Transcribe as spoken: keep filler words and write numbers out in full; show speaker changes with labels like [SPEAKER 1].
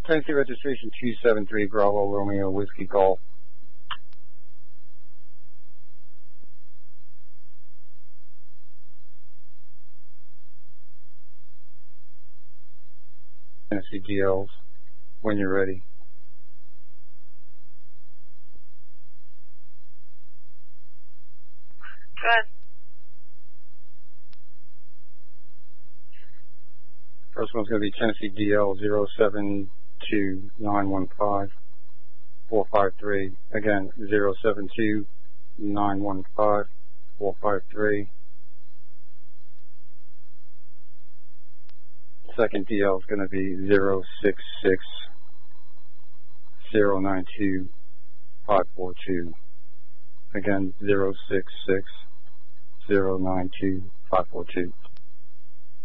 [SPEAKER 1] Tennessee registration two seven three Bravo Romeo Whiskey Golf. Tennessee G Ls, when you're ready.
[SPEAKER 2] Good.
[SPEAKER 1] First one's going to be Tennessee G L zero seven two nine one five four five three. Again, zero seven two nine one five four five three. Second D L is going to be zero six six zero nine two five four two. Again, zero six six zero nine two five four two.